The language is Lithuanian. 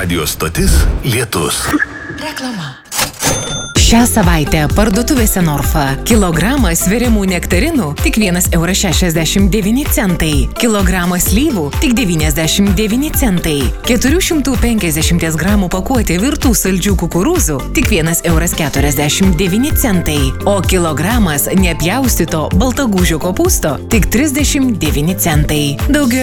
Radio stotis Lietus. Reklama. Šią savaitę parduotuvėse Norfa kilogramas sveriamų nektarinų tik 1,69 €, kilogramas slyvų tik 99 centai, 450 gramų pakuotė virtų saldžių kukurūzų tik 1,49 €, o kilogramas nepjaustyto baltagūžio kopūsto tik 39 centai. Daugiau